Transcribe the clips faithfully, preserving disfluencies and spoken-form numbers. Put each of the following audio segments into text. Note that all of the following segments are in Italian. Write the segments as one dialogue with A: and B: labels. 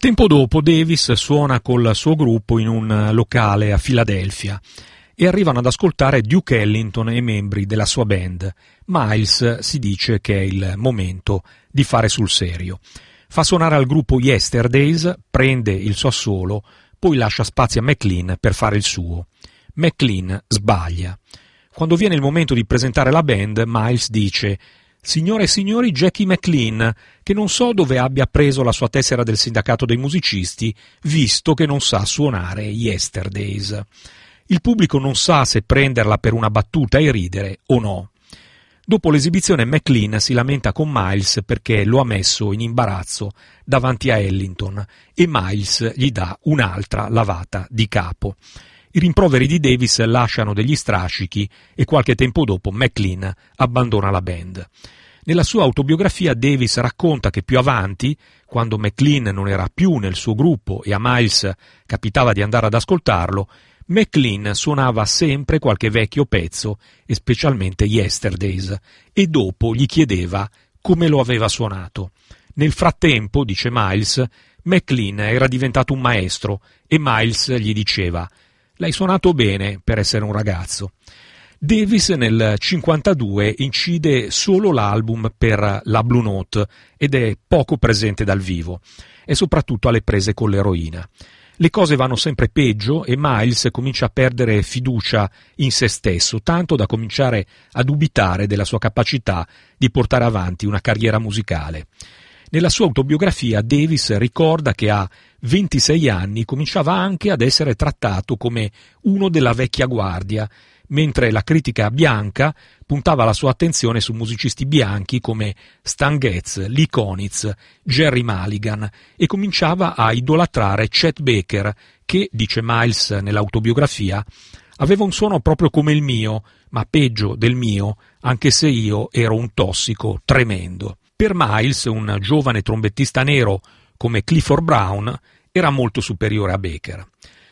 A: Tempo dopo Davis suona col suo gruppo in un locale a Filadelfia e arrivano ad ascoltare Duke Ellington e membri della sua band. Miles si dice che è il momento di fare sul serio. Fa suonare al gruppo Yesterdays, prende il suo assolo, poi lascia spazio a McLean per fare il suo. McLean sbaglia. Quando viene il momento di presentare la band, Miles dice: «Signore e signori, Jackie McLean, che non so dove abbia preso la sua tessera del sindacato dei musicisti, visto che non sa suonare Yesterdays». Il pubblico non sa se prenderla per una battuta e ridere o no. Dopo l'esibizione McLean si lamenta con Miles perché lo ha messo in imbarazzo davanti a Ellington e Miles gli dà un'altra lavata di capo. I rimproveri di Davis lasciano degli strascichi e qualche tempo dopo McLean abbandona la band. Nella sua autobiografia Davis racconta che più avanti, quando McLean non era più nel suo gruppo e a Miles capitava di andare ad ascoltarlo, McLean suonava sempre qualche vecchio pezzo, e specialmente Yesterdays, e dopo gli chiedeva come lo aveva suonato. Nel frattempo, dice Miles, McLean era diventato un maestro e Miles gli diceva: «L'hai suonato bene per essere un ragazzo». Davis nel cinquantadue incide solo l'album per la Blue Note ed è poco presente dal vivo, e soprattutto alle prese con l'eroina. Le cose vanno sempre peggio e Miles comincia a perdere fiducia in se stesso, tanto da cominciare a dubitare della sua capacità di portare avanti una carriera musicale. Nella sua autobiografia Davis ricorda che a ventisei anni cominciava anche ad essere trattato come uno della vecchia guardia, mentre la critica bianca puntava la sua attenzione su musicisti bianchi come Stan Getz, Lee Konitz, Jerry Mulligan, e cominciava a idolatrare Chet Baker, che, dice Miles nell'autobiografia, aveva un suono proprio come il mio, ma peggio del mio, anche se io ero un tossico tremendo. Per Miles, un giovane trombettista nero come Clifford Brown era molto superiore a Baker.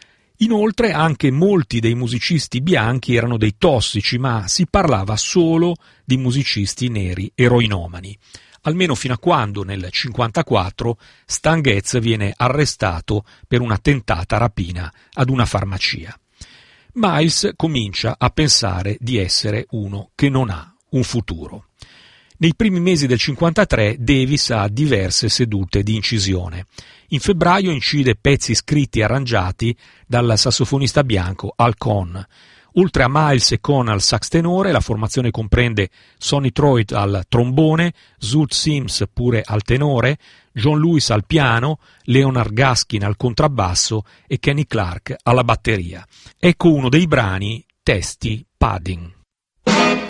A: Inoltre anche molti dei musicisti bianchi erano dei tossici, ma si parlava solo di musicisti neri eroinomani, almeno fino a quando nel cinquantaquattro Stan Getz viene arrestato per una tentata rapina ad una farmacia. Miles comincia a pensare di essere uno che non ha un futuro. Nei primi mesi del cinquantatré Davis ha diverse sedute di incisione. In febbraio incide pezzi scritti e arrangiati dal sassofonista bianco Al Cohn. Oltre a Miles e Cohn al sax tenore, la formazione comprende Sonny Troit al trombone, Zoot Sims pure al tenore, John Lewis al piano, Leonard Gaskin al contrabbasso e Kenny Clark alla batteria. Ecco uno dei brani, Testi Padding.